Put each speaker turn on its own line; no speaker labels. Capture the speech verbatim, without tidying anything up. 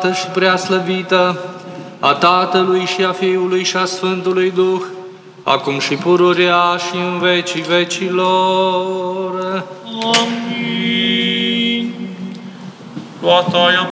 sfântă și preaslăvită, a Tatălui și a Fiului și a Sfântului Duh, acum și pururea și în vecii vecilor.
Amin. Toată aia